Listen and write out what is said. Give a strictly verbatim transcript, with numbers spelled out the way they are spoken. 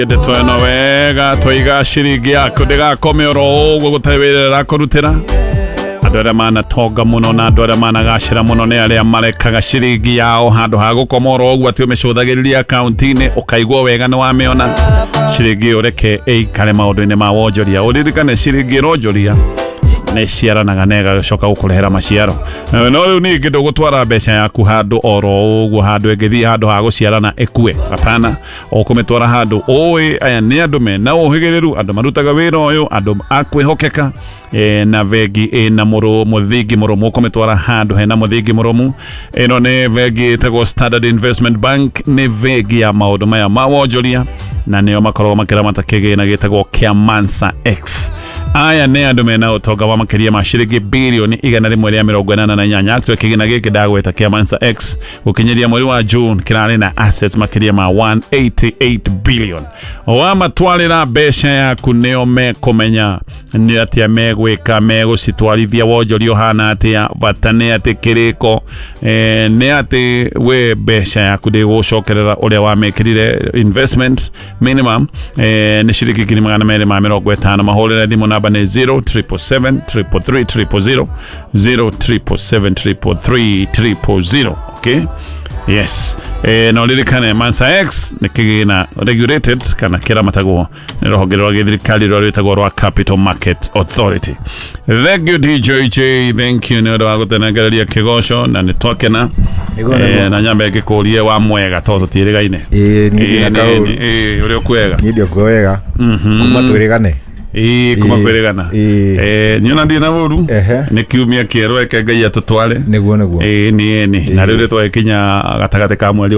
Ende twena wega twiga ciringi yaku ndigakome oro uguo gutari wira rakurutira andu aria manatonga muno na andu aria managacira muno ni aria marekaga ciringi yao handu ha gukoma oro uguo ati umicũthagĩrĩria akaunti-inĩ ũkaigua wega nĩ wamĩona ciringi ũreke ĩikare maũndũ-inĩ ma wonjoria ũririkane ciringi ĩronjoria nĩ ciaranaga na ĩgacoka gũkũrehera maciaro no rĩu ningĩ ndũgũtwara mbeca yaku handũ oro ũguo handũ ĩngĩthiĩ handũ ha gũciarana ĩkue hapana ũkũmĩtwara handũ ũĩ aya nĩ andũ mena ũhĩgĩrĩru andũ marutaga wĩra ũyũ andũ a kwĩhokeka e, na vengi ĩna mũrũ mũthingi mũrũmu ũkũmĩtwara handũ hena mũthingi mũrũmu ĩno nĩ vengi ĩtagwo Standard Investment Bank nĩ vengi ya maũndũ maya ma wonjoria na nĩo makoragwo makĩramata kĩgĩna gĩtagwo kĩa Mansa X. Aya nĩ andũ mena ũtonga wa makĩria ma ciringi bilioni igana rĩmwe rĩa mĩrongo ĩnana na inyanya akĩtwa kĩgĩna gĩkĩ ndagweta kĩa Mansa X gũkinyĩria mweri wa June kĩrarĩ na assets makĩria ma one eighty-eight billion. Wa matwarĩra mbeca yaku nĩo mekũmenya nĩ atĩa megwĩka megũcitwarithia wonjoria ũhana atĩa bata nĩ atĩ kĩrĩko e, nĩ atĩ we mbeca yaku ndĩgũcokerera ũrĩa wamekĩrire investment minimum e, nĩ ciringi ngiri magana merĩ ma mĩrongo ĩtano mahũrĩre thimũ namba nĩ zero triple seven triple three triple zero zero triple seven triple three triple zero. Okay, yes eh, no lirikane Mansa X nĩ kĩgĩna regulated kana kĩramatagwo nĩ rũhonge rwa gĩthirikari rũrĩa rwĩtagwo rwa Capital Market Authority. Thank you D J J, thank you nĩ ũndũ wa gũtenengereria kĩgoco na nĩ twakena eh, na nyambe ngĩkũrie wa mwega tondũ tũtiĩrĩgaine ĩĩ nĩ ndĩrĩ ĩ ũrĩa kwega nĩ ndĩ kwega kuma twĩrĩgane ĩ kuma kwĩrĩgana eh niona ndĩ na ũru nĩ kiumia kĩerũ eke Ngai atũtware nĩguo nĩguo ĩ nĩ nĩ na rĩu twagĩkinya gatagatĩ ka mweri